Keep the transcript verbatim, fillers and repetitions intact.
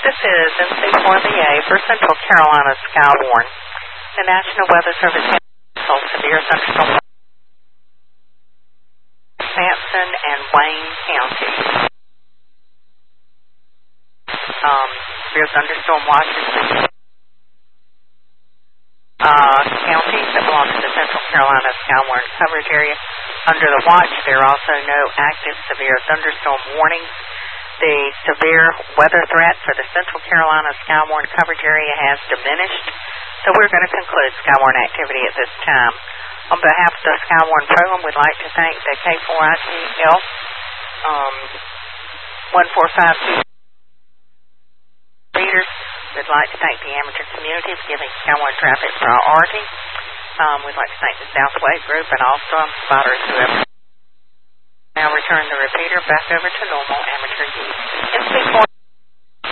This is M C four V A for Central Carolina Skywarn. The National Weather Service has severe thunderstorm in Sampson and Wayne counties. Um, severe thunderstorm watches in uh, counties that belong to the Central Carolina Skywarn coverage area. Under the watch, there are also no active severe thunderstorm warnings. The severe weather threat for the Central Carolina Skywarn coverage area has diminished, so we're going to conclude Skywarn activity at this time. On behalf of the Skywarn program, we'd like to thank the K four I T L um, one four five two readers. We'd like to thank the amateur community for giving Skywarn traffic priority. Um, we'd like to thank the Southway Group and all storm spotters who have now return the repeater back over to normal amateur use.